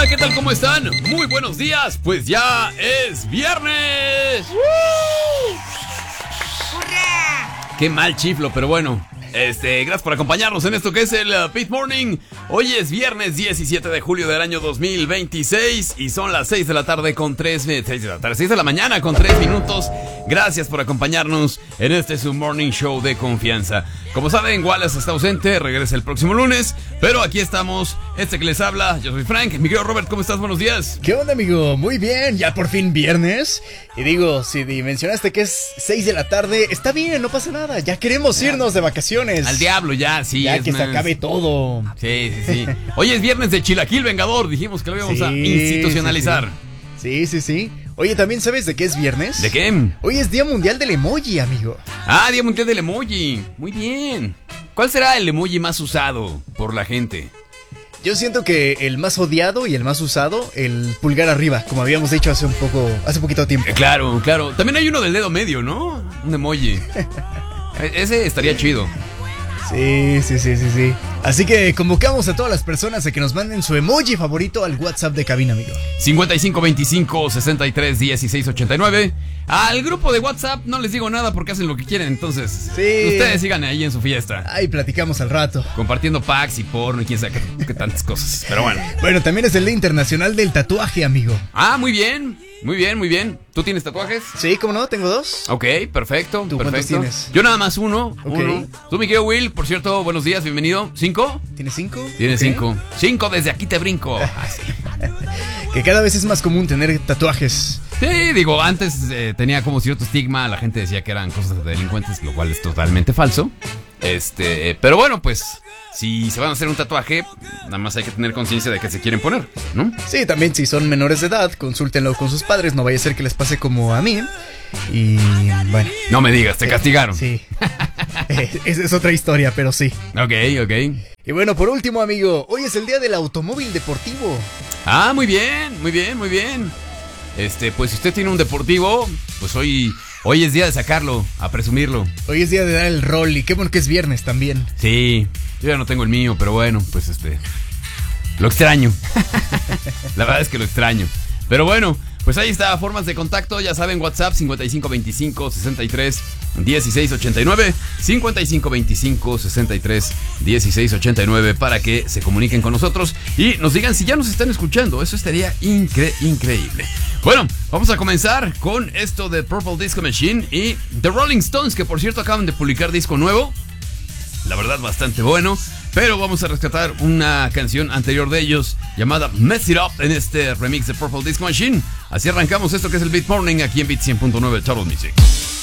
Hola, ¿qué tal? ¿Cómo están? Muy buenos días, pues ya es viernes. ¡Hurra! Qué mal chiflo, pero bueno. Gracias por acompañarnos en esto que es el Pit Morning. Hoy es viernes 17 de julio del año 2026 y son las 6 de la tarde con 6 de la mañana con 3 minutos. Gracias por acompañarnos en este su Morning Show de confianza. Como saben, Wallace está ausente, regresa el próximo lunes, pero aquí estamos, que les habla, yo soy Frank. Mi querido Robert, ¿cómo estás? Buenos días. ¿Qué onda, amigo? Muy bien, ya por fin viernes. Y digo, si mencionaste que es 6 de la tarde, está bien, no pasa nada, ya queremos irnos de vacaciones. Al diablo ya, sí. Ya es que más... se acabe todo. Sí. Hoy es viernes de Chilaquil Vengador, dijimos que lo íbamos a institucionalizar. Sí. Oye, ¿también sabes de qué es viernes? ¿De qué? Hoy es Día Mundial del Emoji, amigo. Ah, Día Mundial del Emoji. Muy bien. ¿Cuál será el emoji más usado por la gente? Yo siento que el más odiado y el más usado, el pulgar arriba, como habíamos dicho hace poquito tiempo. Claro. También hay uno del dedo medio, ¿no? Un emoji. Ese estaría chido. Sí. Así que convocamos a todas las personas a que nos manden su emoji favorito al WhatsApp de cabina, amigo. 5525-631689. Al grupo de WhatsApp no les digo nada porque hacen lo que quieren, entonces ustedes sigan ahí en su fiesta. Ahí platicamos al rato. Compartiendo packs y porno y quién sabe qué tantas cosas. Pero bueno. Bueno, también es el Día Internacional del Tatuaje, amigo. Ah, muy bien. ¿Tú tienes tatuajes? Sí, ¿cómo no? Tengo 2. Ok, perfecto. ¿Tú cuántos tienes? Yo nada más uno. Ok. Tú, mi querido Will, por cierto, buenos días, bienvenido. ¿5? ¿Tienes 5? Tienes 5. 5 desde aquí te brinco. Que cada vez es más común tener tatuajes. Sí, digo, antes tenía como cierto estigma, la gente decía que eran cosas de delincuentes, lo cual es totalmente falso. Pero bueno, pues si se van a hacer un tatuaje, nada más hay que tener conciencia de que se quieren poner, ¿no? Sí, también si son menores de edad, consúltenlo con sus padres, no vaya a ser que les pase como a mí. Y bueno. No me digas, te castigaron. Sí. Esa es otra historia, pero sí. Ok. Y bueno, por último, amigo, hoy es el día del automóvil deportivo. Ah, muy bien. Pues si usted tiene un deportivo, pues hoy es día de sacarlo, a presumirlo. Hoy es día de dar el rol y qué bueno que es viernes también. Sí, yo ya no tengo el mío, pero bueno, pues lo extraño. La verdad es que lo extraño. Pero bueno, pues ahí está, formas de contacto, ya saben, WhatsApp 5525-631689, 5525-631689 para que se comuniquen con nosotros y nos digan si ya nos están escuchando, eso estaría increíble. Bueno, vamos a comenzar con esto de Purple Disco Machine y The Rolling Stones, que por cierto acaban de publicar disco nuevo, la verdad bastante bueno. Pero vamos a rescatar una canción anterior de ellos llamada Mess It Up en este remix de Purple Disco Machine. Así arrancamos esto que es el Beat Morning aquí en Beat 100.9 Total Music.